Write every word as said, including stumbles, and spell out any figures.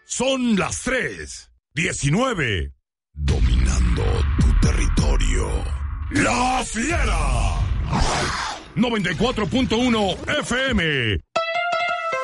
Son las tres diecinueve. Dominando tu territorio. La Fiera. noventa y cuatro punto uno F M.